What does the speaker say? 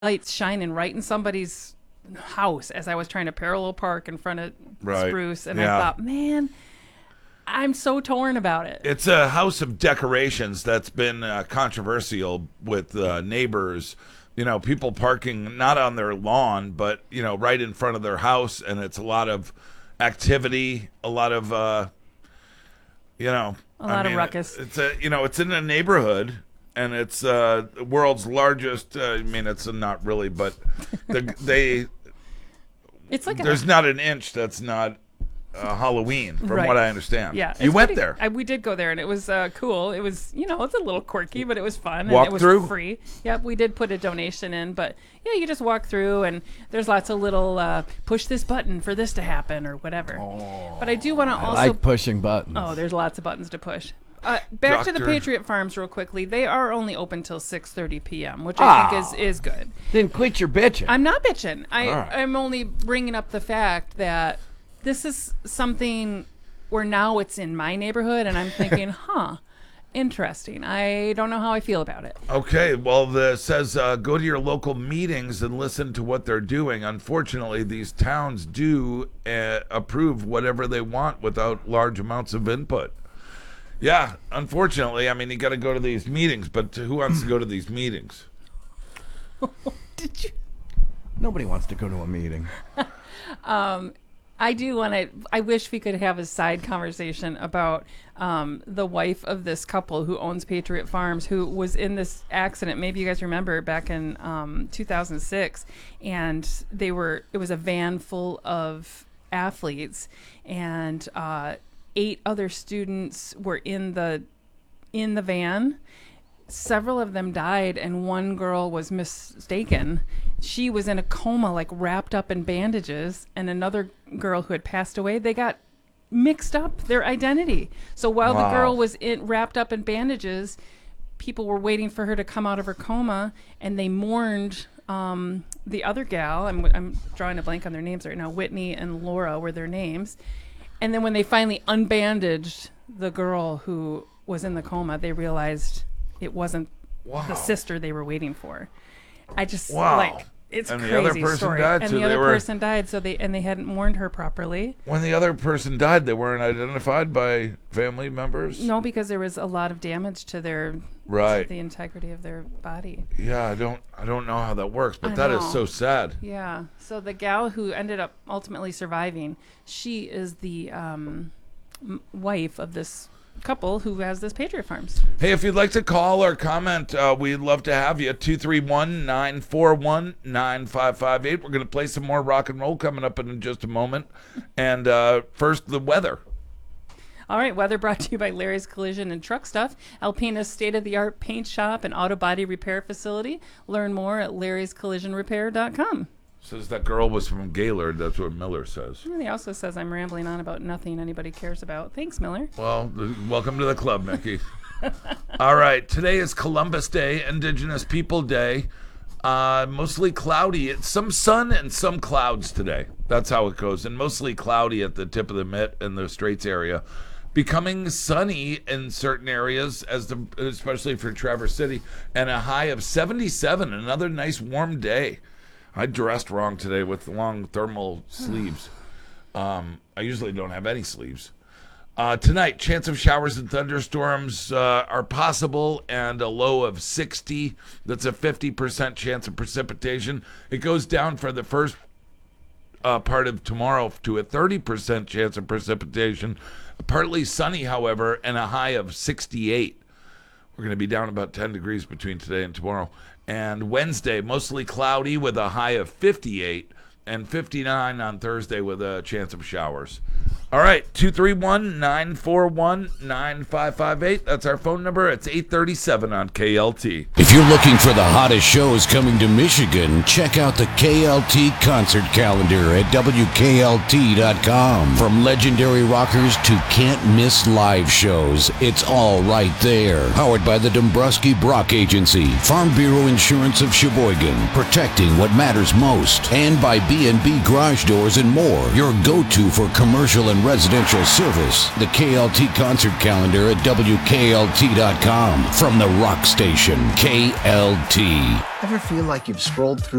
lights shining right in somebody's house as I was trying to parallel park in front of Spruce, and I thought, man, I'm so torn about it. It's a house of decorations that's been controversial with neighbors. People parking not on their lawn, but right in front of their house, and it's a lot of activity, a lot of a lot of ruckus. It's in a neighborhood. And it's the world's largest. It's not really, but it's like there's not an inch that's not Halloween, from what I understand. Yeah, you went there. We did go there, and it was cool. It was, it's a little quirky, but it was fun. Walk and it was through? Free. Yep, we did put a donation in, but yeah, you just walk through, and there's lots of little push this button for this to happen or whatever. Oh, but I do want to also like pushing buttons. Oh, there's lots of buttons to push. Back to the Patriot Farms real quickly. They are only open till 6:30 p.m., which I think is good. Then quit your bitching. I'm not bitching. I'm only bringing up the fact that this is something where now it's in my neighborhood, and I'm thinking, interesting. I don't know how I feel about it. Okay, well, it says go to your local meetings and listen to what they're doing. Unfortunately, these towns do approve whatever they want without large amounts of input. Yeah, unfortunately, you got to go to these meetings, but who wants to go to these meetings? Did you? Nobody wants to go to a meeting. I do want to. I wish we could have a side conversation about the wife of this couple who owns Patriot Farms, who was in this accident. Maybe you guys remember back in 2006, and it was a van full of athletes, and 8 other students were in the van. Several of them died, and one girl was mistaken. She was in a coma, like wrapped up in bandages, and another girl who had passed away, they got mixed up their identity. So while the girl was wrapped up in bandages, people were waiting for her to come out of her coma, and they mourned the other gal. I'm drawing a blank on their names right now. Whitney and Laura were their names. And then when they finally unbandaged the girl who was in the coma, they realized it wasn't the sister they were waiting for. I just it's and crazy the other person story. died, and so the other person died, so they hadn't mourned her properly. When the other person died, they weren't identified by family members? No, because there was a lot of damage to their to the integrity of their body. Yeah, I don't know how that works, but that is so sad. Yeah. So the gal who ended up ultimately surviving, she is the wife of this couple who has this Patriot Farms. Hey, if you'd like to call or comment, we'd love to have you. 231-941-9558. We're going to play some more rock and roll coming up in just a moment. And first, the weather. All right, weather brought to you by Larry's Collision and Truck Stuff, Alpina's state-of-the-art paint shop and auto body repair facility. Learn more at larryscollisionrepair.com. Says that girl was from Gaylord. That's what Miller says. And he also says I'm rambling on about nothing anybody cares about. Thanks, Miller. Well, welcome to the club, Mickey. All right, today is Columbus Day, Indigenous People Day. Mostly cloudy. It's some sun and some clouds today. That's how it goes. And mostly cloudy at the tip of the mitt and the Straits area. Becoming sunny in certain areas, especially for Traverse City, and a high of 77. Another nice warm day. I dressed wrong today with long thermal sleeves. I usually don't have any sleeves. Tonight, chance of showers and thunderstorms are possible, and a low of 60. That's a 50% chance of precipitation. It goes down for the first part of tomorrow to a 30% chance of precipitation. Partly sunny, however, and a high of 68. We're going to be down about 10 degrees between today and tomorrow. And Wednesday, mostly cloudy with a high of 58 and 59 on Thursday with a chance of showers. All right, 231-941-9558. That's our phone number. It's 837 on KLT. If you're looking for the hottest shows coming to Michigan, check out the KLT concert calendar at WKLT.com. From legendary rockers to can't-miss live shows, it's all right there. Powered by the Dombrowski Brock Agency, Farm Bureau Insurance of Sheboygan, protecting what matters most. And by B&B garage doors, and more. Your go-to for commercial and residential service. The KLT concert calendar at WKLT.com. From the rock station, KLT. Ever feel like you've scrolled through